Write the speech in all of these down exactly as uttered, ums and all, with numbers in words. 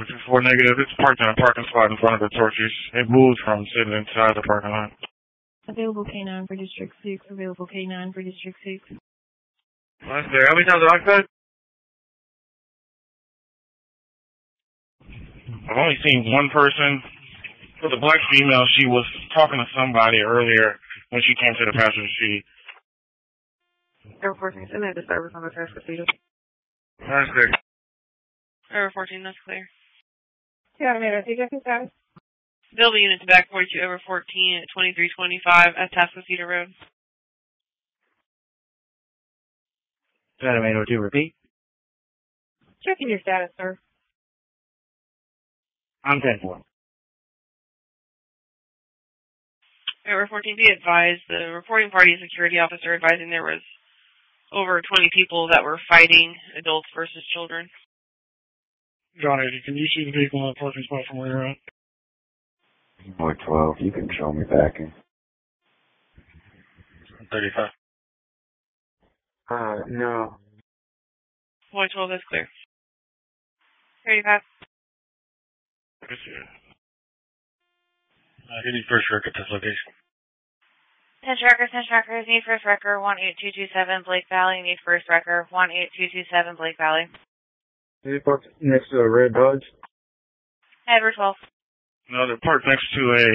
two four negative. It's parked in a parking spot in front of the Torchies. It moved from sitting inside the parking lot. Available K nine for District six. Available K nine for District six. That's there. How many times did I say? I've only seen one person. For the black female, she was talking to somebody earlier when she came to the passenger seat. Air fourteen, send that to service on the test procedure. That's there. Air fourteen, that's clear. Yeah, I made a T J status. Available unit to back forty-two over fourteen at twenty-three twenty-five at Tascocita Road. Data main oh two, repeat. Checking your status, sir. I'm ten four. Air fourteen, be advised, the reporting party and security officer advising there was over twenty people that were fighting, adults versus children. John eighty, can you see the people in the parking spot from where you're at? Boy twelve, you can show me backing. thirty-five. Uh, no. Boy twelve, that's clear. thirty-five. Good to Uh, who needs first record at this location? ten trackers, ten trackers, need first record, one eight two two seven Blake Valley, need first record, one eight two two seven Blake Valley. Is it parked next to a red Dodge? Edward twelve. No, they're parked next to a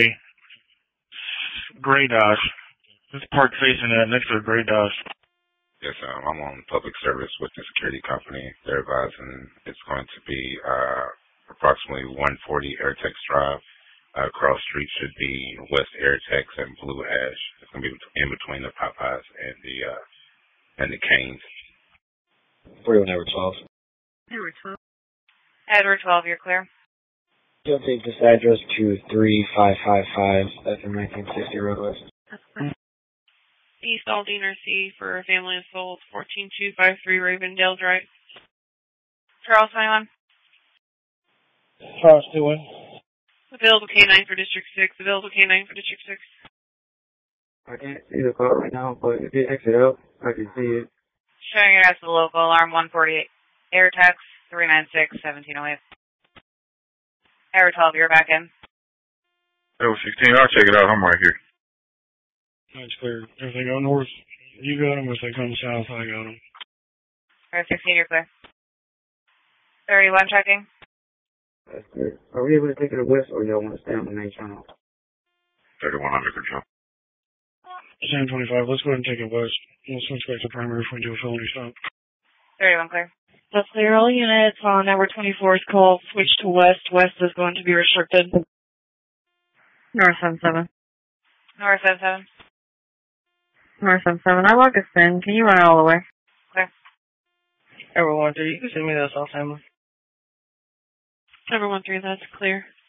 gray Dodge. It's parked facing that next to a gray Dodge. Yes, um, I'm on public service with the security company. They're advising it's going to be uh, approximately one forty Airtex Drive. Uh, cross street should be West Airtex and Blue Ash. It's going to be in between the Popeyes and the uh, and the Canes. forty-one Edward twelve. Edward twelve. Edward twelve, you're clear. You'll take this address to three five five five F M nineteen sixty Road West. East Aldina C for a family assault, fourteen two five three Ravendale Drive. Charles twenty-one. Charles two one. Available K nine for District six. Available K nine for District six. I can't see the car right now, but if you exit out, I can see it. Showing your address to the local, alarm one forty-eight. Airtex, three nine six seventeen oh eight. Edward twelve, you're back in. Oh, sixteen, I'll check it out. I'm right here. That's clear. If they go north, you got them. If they come south, I got them. Air sixteen, you're clear. thirty-one, checking. That's good. Are we able to take it to west, or y'all want to stay on the main channel? thirty-one under control. Sam twenty-five, let's go ahead and take it west. We'll switch back to primary if we do a felony stop. thirty-one, clear. That's clear. All units on Edward twenty-four's call switch to west. West is going to be restricted. North seven seven. North seven seven. North seven seven. I log us in. Can you run all the way? Clear. Edward one three, you can send me those off timer. Number one three, that's clear.